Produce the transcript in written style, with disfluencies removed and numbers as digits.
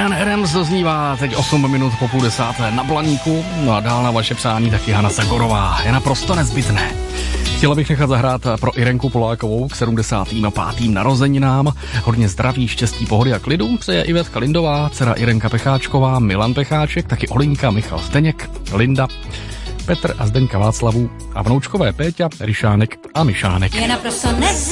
Brian Adams doznívá teď 8 minut po 10:30 na Blaníku. No a dál na vaše přání taky Hana Sagorová. Je naprosto nezbytné. Chtěla bych nechat zahrát pro Irenku Polákovou k 75. narozeninám. Hodně zdraví, štěstí, pohody a klidu přeje Ivetka Lindová, dcera Irenka Pecháčková, Milan Pecháček, taky Olinka, Michal Zdeněk, Linda, Petr a Zdenka Václavu a vnoučkové Péťa, Ryšánek a Myšánek. Je naprosto